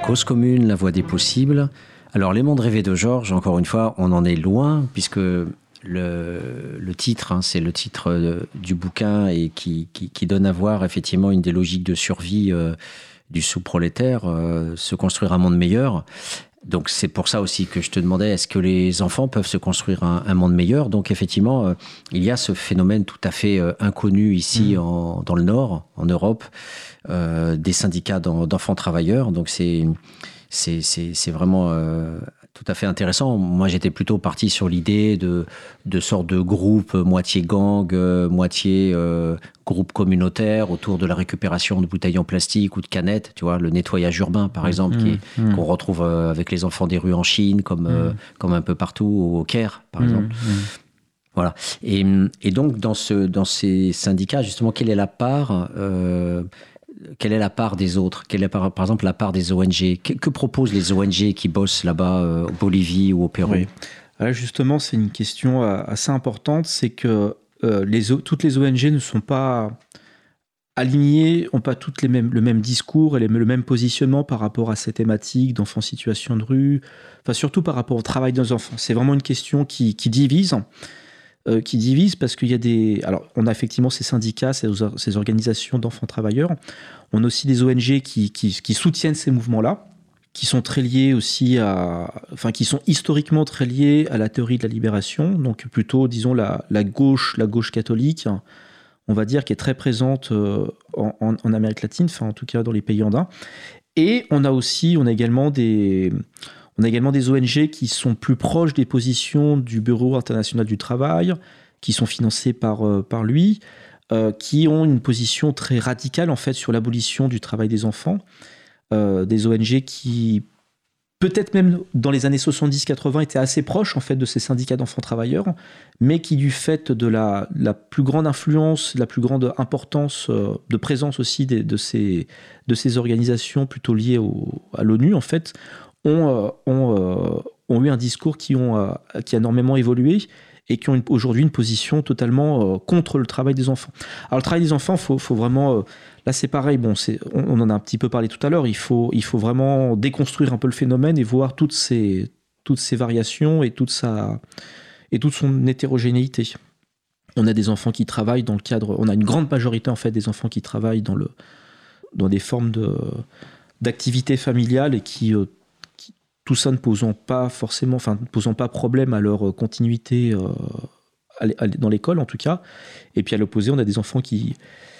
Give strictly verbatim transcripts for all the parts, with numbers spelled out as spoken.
cause commune, la voie des possibles. Alors, Les mondes rêvés de Georges, encore une fois, on en est loin, puisque le, le titre, hein, c'est le titre de, du bouquin et qui, qui, qui donne à voir effectivement une des logiques de survie euh, du sous-prolétaire, euh, se construire un monde meilleur. Donc, c'est pour ça aussi que je te demandais, est-ce que les enfants peuvent se construire un, un monde meilleur ? Donc, effectivement, euh, il y a ce phénomène tout à fait euh, inconnu ici mmh. en, dans le Nord, en Europe, euh, des syndicats d'enfants travailleurs. Donc, c'est, c'est, c'est, c'est vraiment euh, tout à fait intéressant. Moi, j'étais plutôt parti sur l'idée de, de sortes de groupes, moitié gang, euh, moitié euh, groupe communautaire autour de la récupération de bouteilles en plastique ou de canettes, tu vois, le nettoyage urbain, par exemple, mmh, qui est, mmh. qu'on retrouve euh, avec les enfants des rues en Chine, comme, mmh. euh, comme un peu partout, au Caire, par mmh, exemple. Mmh. Voilà. Et, et donc, dans, ce, dans ces syndicats, justement, quelle est la part euh, Quelle est la part des autres ? Quelle est, par, par exemple, la part des O N G ? que, que proposent les O N G qui bossent là-bas, euh, au Bolivie ou au Pérou ? Oui. Là, justement, c'est une question assez importante. C'est que euh, les, toutes les O N G ne sont pas alignées, n'ont pas toutes les mêmes, le même discours et les, le même positionnement par rapport à ces thématiques d'enfants en situation de rue, enfin, surtout par rapport au travail des enfants. C'est vraiment une question qui, qui divise. Euh, qui divise parce qu'il y a des... Alors, on a effectivement ces syndicats, ces, ces organisations d'enfants travailleurs. On a aussi des O N G qui, qui, qui soutiennent ces mouvements-là, qui sont très liés aussi à... Enfin, qui sont historiquement très liés à la théorie de la libération, donc plutôt, disons, la, la gauche, la gauche catholique, on va dire, qui est très présente euh, en, en, en Amérique latine, enfin, en tout cas dans les pays andins. Et on a aussi, on a également des... On a également des O N G qui sont plus proches des positions du Bureau international du travail, qui sont financées par, euh, par lui, euh, qui ont une position très radicale en fait sur l'abolition du travail des enfants. Euh, des O N G qui, peut-être même dans les années soixante-dix quatre-vingts, étaient assez proches en fait de ces syndicats d'enfants travailleurs, mais qui du fait de la, la plus grande influence, la plus grande importance euh, de présence aussi des, de, ces, de ces organisations plutôt liées au, à l'ONU en fait, Ont, euh, ont, euh, ont eu un discours qui, ont, euh, qui a énormément évolué et qui ont une, aujourd'hui une position totalement euh, contre le travail des enfants. Alors le travail des enfants, faut, faut vraiment... Euh, là c'est pareil, bon, c'est, on, on en a un petit peu parlé tout à l'heure, il faut, il faut vraiment déconstruire un peu le phénomène et voir toutes ces, toutes ces variations et toute, sa, et toute son hétérogénéité. On a des enfants qui travaillent dans le cadre... On a une grande majorité en fait des enfants qui travaillent dans, le, dans des formes de, d'activités familiales et qui... Euh, tout ça ne posant pas forcément, enfin, ne posant pas problème à leur continuité euh, dans l'école en tout cas. Et puis à l'opposé, on a des enfants qui,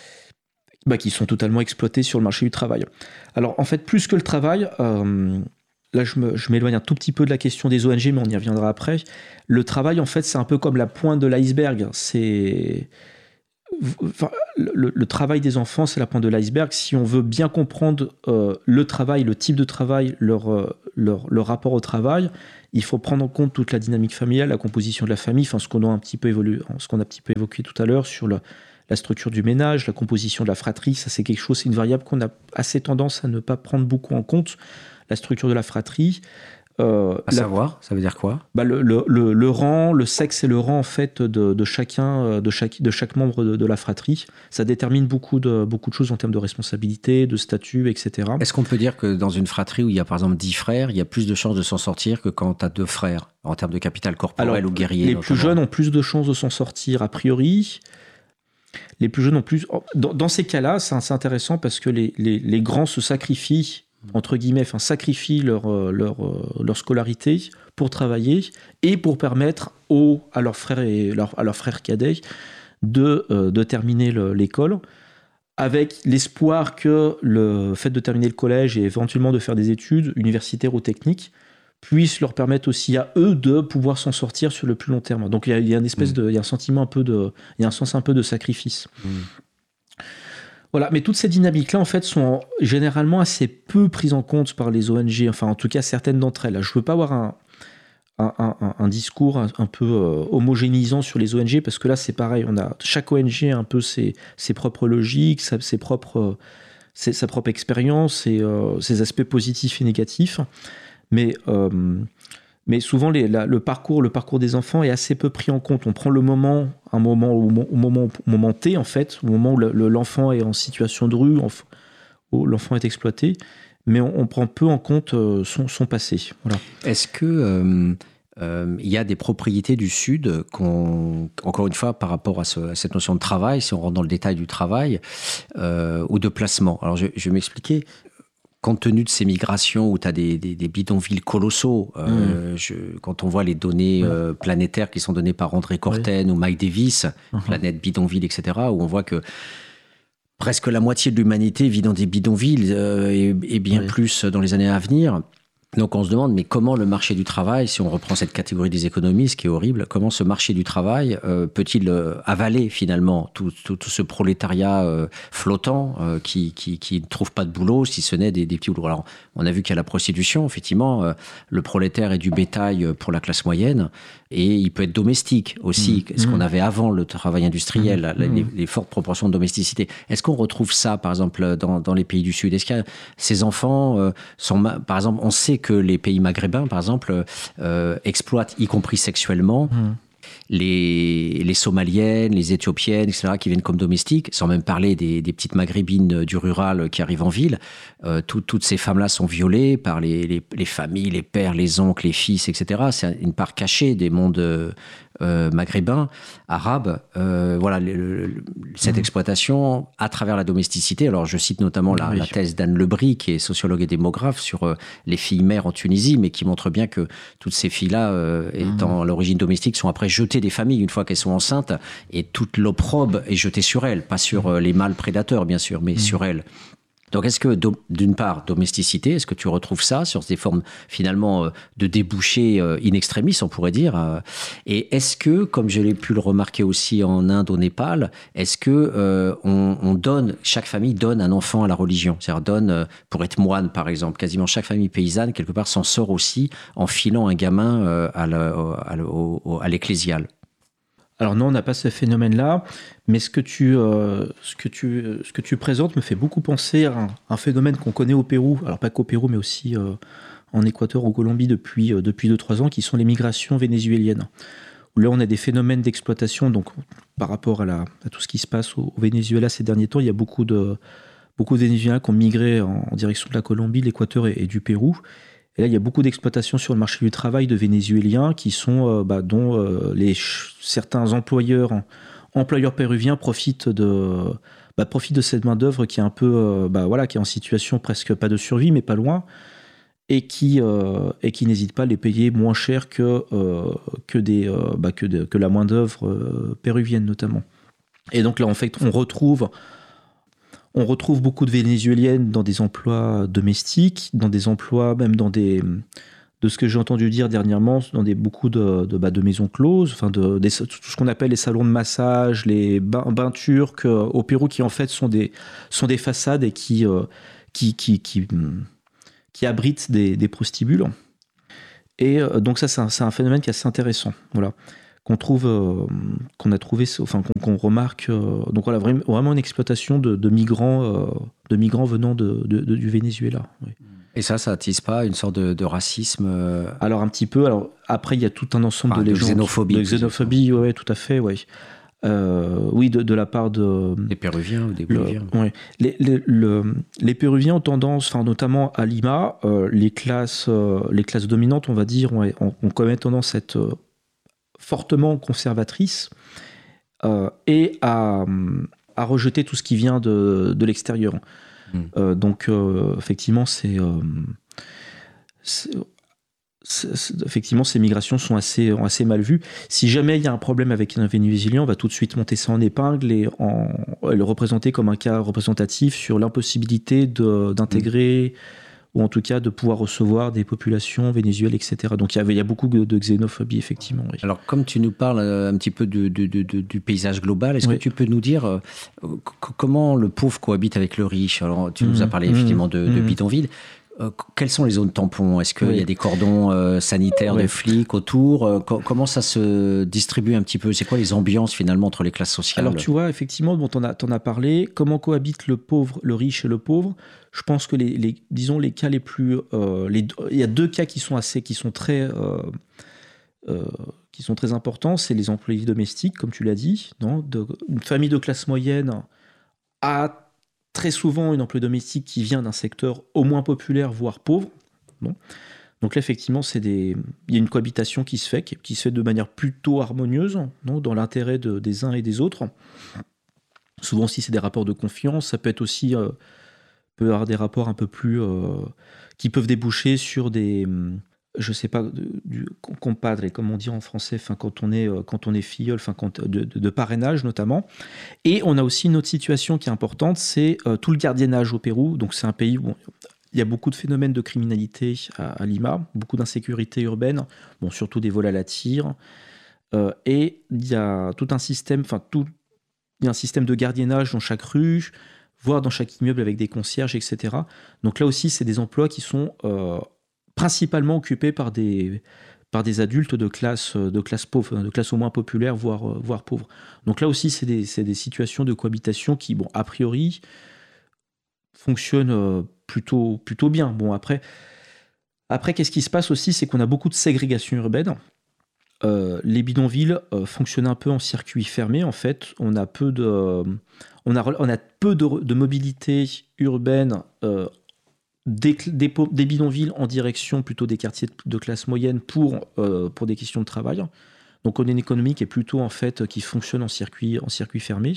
bah, qui sont totalement exploités sur le marché du travail. Alors en fait, plus que le travail, euh, là je, me, je m'éloigne un tout petit peu de la question des O N G, mais on y reviendra après. Le travail, en fait, c'est un peu comme la pointe de l'iceberg. C'est... Enfin, le, le travail des enfants, c'est la pointe de l'iceberg. Si on veut bien comprendre euh, le travail, le type de travail, leur, euh, leur, leur rapport au travail, il faut prendre en compte toute la dynamique familiale, la composition de la famille, enfin, ce qu'on a un petit peu évolué, ce qu'on a un petit peu évoqué tout à l'heure sur le, la structure du ménage, la composition de la fratrie. Ça, c'est quelque chose, c'est une variable qu'on a assez tendance à ne pas prendre beaucoup en compte. La structure de la fratrie. Euh, à la, savoir, ça veut dire quoi ? bah le, le, le, le rang, le sexe et le rang en fait de, de chacun, de chaque, de chaque membre de, de la fratrie. Ça détermine beaucoup de, beaucoup de choses en termes de responsabilité, de statut, et cetera. Est-ce qu'on peut dire que dans une fratrie où il y a par exemple dix frères, il y a plus de chances de s'en sortir que quand tu as deux frères, en termes de capital corporel Alors, ou guerrier ? Les notamment. Plus jeunes ont plus de chances de s'en sortir a priori. Les plus jeunes ont plus... Dans, dans ces cas-là, c'est assez intéressant parce que les, les, les grands se sacrifient entre guillemets, enfin, sacrifient leur, leur, leur scolarité pour travailler et pour permettre aux, à leurs frères et leur, à leurs frères cadets de, euh, de terminer le, l'école, avec l'espoir que le fait de terminer le collège et éventuellement de faire des études universitaires ou techniques puisse leur permettre aussi à eux de pouvoir s'en sortir sur le plus long terme. Donc il y a, il y a une espèce mmh. de, il y a un sentiment un peu de, il y a un sens un peu de sacrifice. Mmh. Voilà, mais toutes ces dynamiques-là, en fait, sont généralement assez peu prises en compte par les O N G, enfin, en tout cas, certaines d'entre elles. Je ne veux pas avoir un, un, un, un discours un, un peu euh, homogénéisant sur les O N G, parce que là, c'est pareil, on a, chaque O N G a un peu ses, ses propres logiques, sa, ses propres, ses, sa propre expérience, et, euh, ses aspects positifs et négatifs. Mais... Euh, Mais souvent, les, la, le, parcours, le parcours des enfants est assez peu pris en compte. On prend le moment, un moment, au, au moment, au moment T, en fait, au moment où le, le, l'enfant est en situation de rue, en, où l'enfant est exploité, mais on, on prend peu en compte euh, son, son passé. Voilà. Est-ce que euh, euh, il y a des propriétés du Sud qu'on, encore une fois, par rapport à, ce, à cette notion de travail, si on rentre dans le détail du travail, euh, ou de placement. Alors, je, je vais m'expliquer. Compte tenu de ces migrations où tu as des, des, des bidonvilles colossaux, euh, mmh. je, quand on voit les données euh, planétaires qui sont données par André Corten oui. ou Mike Davis, uh-huh. Planète Bidonville, et cetera, où on voit que presque la moitié de l'humanité vit dans des bidonvilles euh, et, et bien oui. plus dans les années à venir. Donc on se demande, mais comment le marché du travail, si on reprend cette catégorie des économies, ce qui est horrible, comment ce marché du travail euh, peut-il euh, avaler finalement tout, tout, tout ce prolétariat euh, flottant euh, qui, qui, qui ne trouve pas de boulot, si ce n'est des, des petits boulots. Alors on a vu qu'il y a la prostitution, effectivement, euh, le prolétaire est du bétail pour la classe moyenne, et il peut être domestique aussi, mmh. ce qu'on avait avant le travail industriel, mmh. les, les fortes proportions de domesticité. Est-ce qu'on retrouve ça, par exemple, dans, dans les pays du Sud? Est-ce qu'il y a ces enfants euh, sont, par exemple, on sait que les pays maghrébins, par exemple, euh, exploitent, y compris sexuellement, mmh. les, les Somaliennes, les Éthiopiennes, et cetera, qui viennent comme domestiques, sans même parler des, des petites maghrébines du rural qui arrivent en ville. Euh, tout, toutes ces femmes-là sont violées par les, les, les familles, les pères, les oncles, les fils, et cetera. C'est une part cachée des mondes euh, maghrébins, arabes. Euh, voilà, le, le, cette mmh. exploitation à travers la domesticité. Alors, je cite notamment la, oui. la thèse d'Anne Lebris, qui est sociologue et démographe, sur euh, les filles mères en Tunisie, mais qui montre bien que toutes ces filles-là, euh, étant mmh. à l'origine domestique, sont après jetées des familles une fois qu'elles sont enceintes, et toute l'opprobre est jetée sur elles, pas sur euh, les mâles prédateurs, bien sûr, mais mmh. sur elles. Donc, est-ce que, d'une part, domesticité, est-ce que tu retrouves ça sur des formes, finalement, de débouchés in extremis, on pourrait dire? Et est-ce que, comme je l'ai pu le remarquer aussi en Inde, au Népal, est-ce que euh, on, on donne, chaque famille donne un enfant à la religion? C'est-à-dire, donne, pour être moine, par exemple, quasiment chaque famille paysanne, quelque part, s'en sort aussi en filant un gamin euh, à, la, à, la, à l'ecclésial. Alors non, on n'a pas ce phénomène-là, mais ce que tu, euh, ce que tu, ce que tu présentes me fait beaucoup penser à un, un phénomène qu'on connaît au Pérou, alors pas qu'au Pérou, mais aussi euh, en Équateur, au Colombie depuis euh, depuis deux trois ans, qui sont les migrations vénézuéliennes. Où là, on a des phénomènes d'exploitation, donc par rapport à, la, à tout ce qui se passe au, au Venezuela ces derniers temps, il y a beaucoup de beaucoup de Vénézuéliens qui ont migré en, en direction de la Colombie, de l'Équateur et, et du Pérou. Et là, il y a beaucoup d'exploitations sur le marché du travail de Vénézuéliens qui sont, euh, bah, dont euh, les, certains employeurs, employeurs péruviens profitent de, bah, profitent de cette main-d'œuvre qui est un peu, euh, bah, voilà, qui est en situation presque pas de survie, mais pas loin, et qui, euh, et qui n'hésitent pas à les payer moins cher que, euh, que, des, euh, bah, que, de, que la main-d'œuvre euh, péruvienne, notamment. Et donc là, en fait, on retrouve. On retrouve beaucoup de Vénézuéliennes dans des emplois domestiques, dans des emplois, même dans des, de ce que j'ai entendu dire dernièrement, dans des, beaucoup de, de, bah, de maisons closes, enfin de, des, tout ce qu'on appelle les salons de massage, les bains, bains turcs euh, au Pérou, qui en fait sont des, sont des façades et qui, euh, qui, qui, qui, qui abritent des, des prostíbules. Et euh, donc ça, c'est un, c'est un phénomène qui est assez intéressant. Voilà. qu'on trouve, euh, qu'on a trouvé, enfin qu'on, qu'on remarque. Euh, donc voilà, vraiment, vraiment une exploitation de, de migrants, euh, de migrants venant de, de, de, du Venezuela. Oui. Et ça, ça attise pas une sorte de, de racisme euh... Alors un petit peu. Alors après, il y a tout un ensemble enfin, de légendes, de xénophobie, de xénophobie, ouais, tout à fait, ouais. Euh, oui, de, de la part de des Péruviens ou des Boliviens. Le, ouais. les, les, le, les Péruviens ont tendance, enfin notamment à Lima, euh, les classes, euh, les classes dominantes, on va dire, ont, ont, ont quand même tendance à être euh, fortement conservatrices euh, et à, à rejeter tout ce qui vient de, de l'extérieur. Mmh. Euh, donc euh, effectivement, c'est, euh, c'est C'est, c'est, effectivement, ces migrations sont assez, assez mal vues. Si jamais il y a un problème avec un Vénézuélien, on va tout de suite monter ça en épingle et, en, et le représenter comme un cas représentatif sur l'impossibilité de, d'intégrer mmh. ou en tout cas de pouvoir recevoir des populations vénézuéliennes, et cetera. Donc il y, avait, il y a beaucoup de xénophobie, effectivement. Oui. Alors, comme tu nous parles un petit peu de, de, de, de, du paysage global, est-ce oui. que tu peux nous dire euh, c- comment le pauvre cohabite avec le riche? Alors, tu mmh. nous as parlé mmh. effectivement de, de mmh. bidonville. Euh, quelles sont les zones tampons? Est-ce qu'il oui. y a des cordons euh, sanitaires oui. de flics autour? euh, co- Comment ça se distribue un petit peu? C'est quoi les ambiances finalement entre les classes sociales? Alors tu vois, effectivement, bon, t'en as, t'en as parlé. Comment cohabitent le pauvre, le riche et le pauvre? Je pense que les, les disons les cas les plus, euh, les, il y a deux cas qui sont assez, qui sont très, euh, euh, qui sont très importants. C'est les employés domestiques, comme tu l'as dit, non, de, une famille de classe moyenne a très souvent une employée domestique qui vient d'un secteur au moins populaire, voire pauvre. Bon. Donc là, effectivement, c'est des... il y a une cohabitation qui se fait, qui, qui se fait de manière plutôt harmonieuse, non, dans l'intérêt de, des uns et des autres. Souvent aussi, c'est des rapports de confiance. Ça peut être aussi... Euh, peut avoir des rapports un peu plus... Euh, qui peuvent déboucher sur des... je sais pas, du compadre, comme on dit en français, enfin, quand on est, quand on est filleul, enfin, quand, de, de, de parrainage notamment. Et on a aussi une autre situation qui est importante, c'est euh, tout le gardiennage au Pérou. Donc c'est un pays où il y a beaucoup de phénomènes de criminalité à, à Lima, beaucoup d'insécurité urbaine, bon, surtout des vols à la tire. Euh, et il y a tout un système, enfin, tout, il y a un système de gardiennage dans chaque rue, voire dans chaque immeuble avec des concierges, et cetera. Donc là aussi, c'est des emplois qui sont euh, principalement occupés par des, par des adultes de classe, de classe pauvre, de classe au moins populaire, voire, voire pauvre. Donc là aussi, c'est des, c'est des situations de cohabitation qui, bon, a priori, fonctionnent plutôt, plutôt bien. Bon, après, après, qu'est-ce qui se passe aussi, c'est qu'on a beaucoup de ségrégation urbaine. Euh, les bidonvilles euh, fonctionnent un peu en circuit fermé. En fait, on a peu de, euh, on a, on a peu de, de mobilité urbaine euh, des, des, des bidonvilles en direction plutôt des quartiers de, de classe moyenne pour, euh, pour des questions de travail. Donc, on a une économie qui est plutôt en fait qui fonctionne en circuit, en circuit fermé.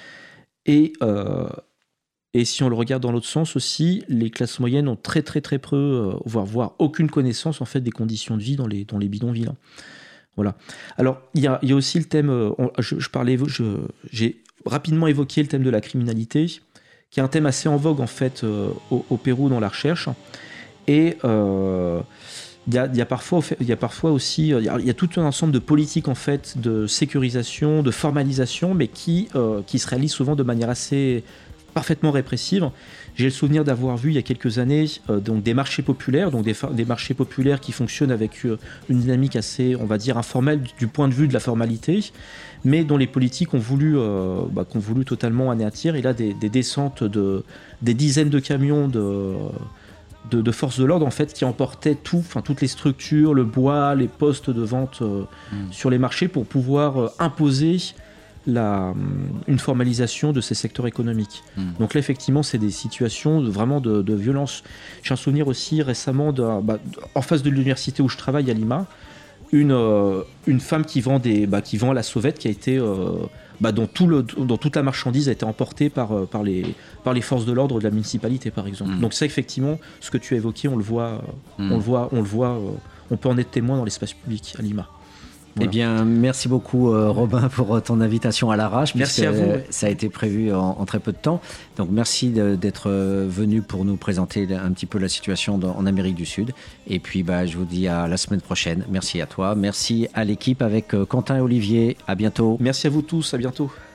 Et euh, Et si on le regarde dans l'autre sens aussi, les classes moyennes ont très très très peu, euh, voire, voire aucune connaissance en fait des conditions de vie dans les, dans les bidonvilles. Voilà. Alors il y a, il y a aussi le thème, euh, on, je, je parlais, je, j'ai rapidement évoqué le thème de la criminalité, qui est un thème assez en vogue en fait euh, au, au Pérou dans la recherche. Et euh, il y a, il y a parfois, il y a parfois aussi, il y a, il y a tout un ensemble de politiques en fait de sécurisation, de formalisation, mais qui, euh, qui se réalisent souvent de manière assez parfaitement répressive. J'ai le souvenir d'avoir vu il y a quelques années euh, donc des marchés populaires, donc des, des marchés populaires qui fonctionnent avec euh, une dynamique assez, on va dire, informelle du, du point de vue de la formalité, mais dont les politiques ont voulu, euh, bah, qu'ont voulu totalement anéantir. Et là, des, des descentes de des dizaines de camions de, de, de forces de l'ordre en fait qui emportaient tout, enfin toutes les structures, le bois, les postes de vente euh, mmh. sur les marchés pour pouvoir euh, imposer La, une formalisation de ces secteurs économiques. Mmh. Donc là, effectivement, c'est des situations de, vraiment de, de violence. J'ai un souvenir aussi récemment, de, bah, en face de l'université où je travaille à Lima, une, euh, une femme qui vend, des, bah, qui vend la sauvette qui a été, euh, bah, dont, tout le, dont toute la marchandise a été emportée par, par, les, par les forces de l'ordre de la municipalité, par exemple. Mmh. Donc ça, effectivement, ce que tu as évoqué, on le voit, mmh. on le voit, on le voit, euh, on peut en être témoin dans l'espace public à Lima. Voilà. Eh bien, merci beaucoup euh, Robin pour ton invitation à l'arrache. Merci à vous. Ça a été prévu en, en très peu de temps. Donc merci de, d'être venu pour nous présenter un petit peu la situation dans, en Amérique du Sud. Et puis bah, je vous dis à la semaine prochaine. Merci à toi. Merci à l'équipe avec Quentin et Olivier. À bientôt. Merci à vous tous. À bientôt.